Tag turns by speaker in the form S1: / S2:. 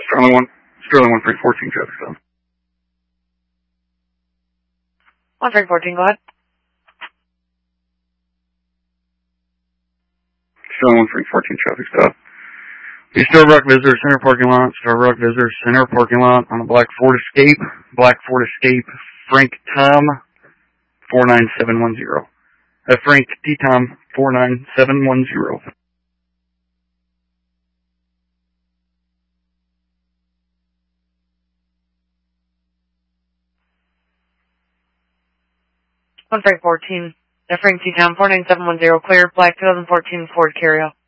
S1: Sterling 1314 traffic stop.
S2: 1314, go ahead.
S1: Sterling 1314 traffic stop. The Starbucks Visitor Center parking lot, Starbucks Visitor Center parking lot on the Black Ford Escape, Frank Tom 49710. Frank T. Tom 49710.
S2: Frank 14. Frank T. Tom 49710, clear, black 2014 Ford Carrio.